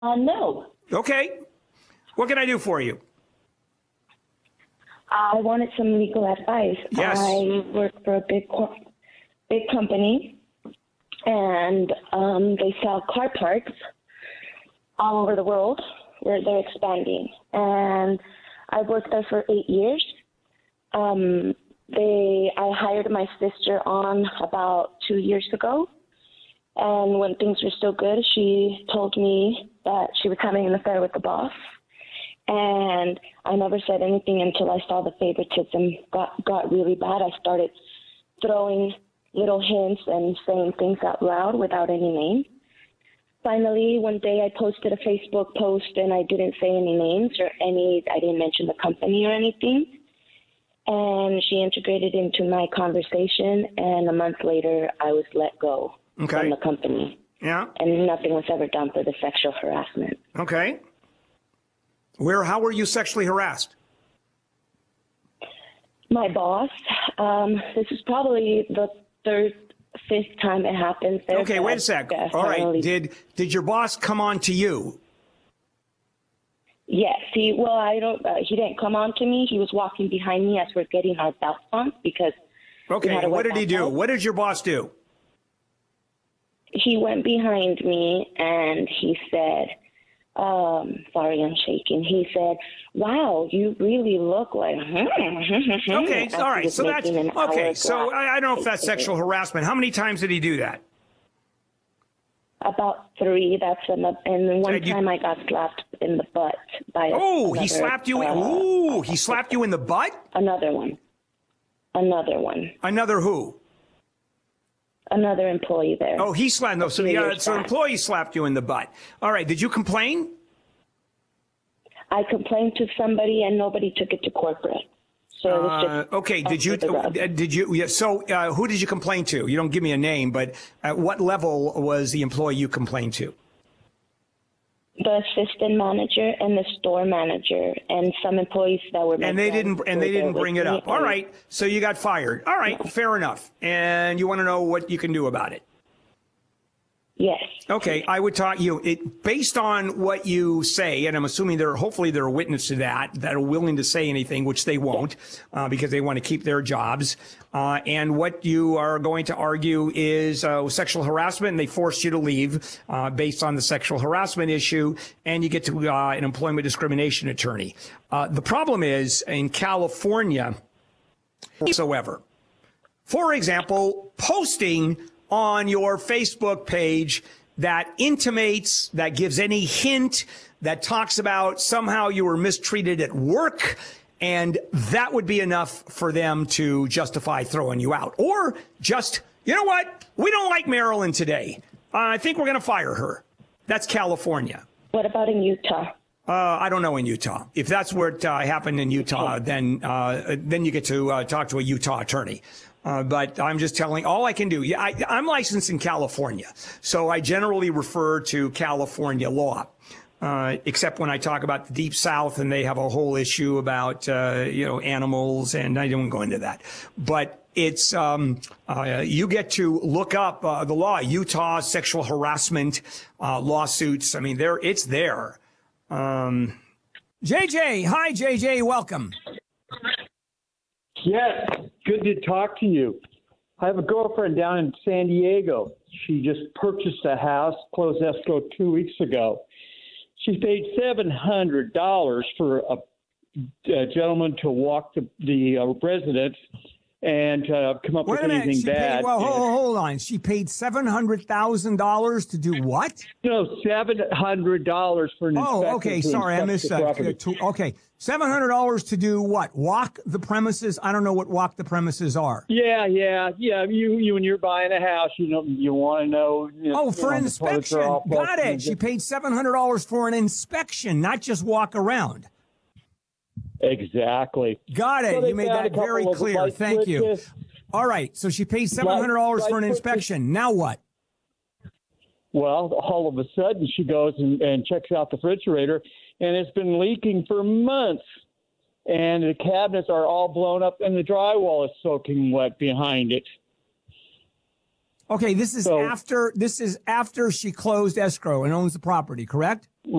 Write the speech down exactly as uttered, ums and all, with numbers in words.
Uh, no. Okay. What can I do for you? I wanted some legal advice. Yes. I work for a big, cor- big company, and um, they sell car parts all over the world where they're expanding. And I worked there for eight years. Um, they, I hired my sister on about two years ago. And when things were still good, she told me that she was having an affair with the boss. And I never said anything until I saw the favoritism got, got really bad. I started throwing little hints and saying things out loud without any name. Finally, one day I posted a Facebook post and I didn't say any names or any, I didn't mention the company or anything. And she integrated into my conversation, and a month later I was let go Okay. from the company. Yeah. And nothing was ever done for the sexual harassment. Okay. Where, how were you sexually harassed? My boss, um, this is probably the third, fifth time it happens. There's Okay, wait a that- sec. that All right. finally- Did did your boss come on to you? Yes, he, well, I don't, uh, he didn't come on to me. He was walking behind me as we're getting our belts on because we Okay. had a What wet did he back do? out. What did your boss do? He went behind me and he said, um, sorry, I'm shaking. He said, wow, you really look like, Okay. as All he right. was So that's making an okay. So hourglass I, I don't know if that's face of it. sexual harassment. How many times did he do that? About three. That's another. And then one Did you- time I got slapped in the butt by. a- Oh, he another, slapped you. uh, Ooh, he slapped you in the butt. Another one. Another one. Another who? Another employee there. Oh, he slapped. No, so few the uh, years so back. employee slapped you in the butt. All right. Did you complain? I complained to somebody and nobody took it to corporate. So it was Uh, just. okay. Did you? under the rug. uh, Did you? Yeah, so uh, who did you complain to? You don't give me a name, but at what level was the employee you complained to? The assistant manager and the store manager and some employees that were. my And they friends didn't. And were they there didn't with bring it me, up. All and- right. So you got fired. All right. Fair enough. And you want to know what you can do about it? Yes. Okay, I would talk you it based on what you say, and I'm assuming there hopefully there are witnesses to that that are willing to say anything, which they won't, uh, because they want to keep their jobs. Uh, and what you are going to argue is uh, sexual harassment, and they forced you to leave uh, based on the sexual harassment issue, and you get to uh, an employment discrimination attorney. Uh, the problem is in California, whatsoever. For example, posting on your Facebook page that intimates, that gives any hint, that talks about somehow you were mistreated at work, and that would be enough for them to justify throwing you out. Or just, you know what? We don't like Marilyn today. Uh, I think we're going to fire her. That's California. What about in Utah? Uh, I don't know in Utah. If that's where it uh, happened in Utah, then uh, then you get to uh, talk to a Utah attorney. Uh, but I'm just telling, all I can do, yeah, I, I'm licensed in California, so I generally refer to California law, uh, except when I talk about the Deep South and they have a whole issue about, uh, you know, animals, and I don't go into that. But it's, um, uh, you get to look up uh, the law, Utah sexual harassment uh, lawsuits. I mean, there, it's there. Um, J J, hi, J J, welcome. Yes, good to talk to you. I have a girlfriend down in San Diego. She just purchased a house, closed escrow two weeks ago. She paid seven hundred dollars for a, a gentleman to walk the, the uh, residence and uh, come up Wait with a minute. anything She bad. paid, well, And- hold, hold on. She paid seven hundred thousand dollars to do what? No, seven hundred dollars for an inspector. Oh, okay. to Sorry, I inspect missed the that. property. To- Okay. seven hundred dollars to do what? Walk the premises? I don't know what walk the premises are. Yeah, yeah, yeah. You, you, when you're buying a house, you know, you want to know. You know Oh, for you know, the toilets inspection. are all Got flush and it. She paid seven hundred dollars for an inspection, not just walk around. Exactly. Got it. So they you made found a that very couple of clear. light Thank you. switches. All right. So she paid seven hundred dollars for an Light switches. inspection. Now what? Well, all of a sudden she goes and, and checks out the refrigerator, and it's been leaking for months. And the cabinets are all blown up, and the drywall is soaking wet behind it. Okay, this is So- after this is after she closed escrow and owns the property, correct?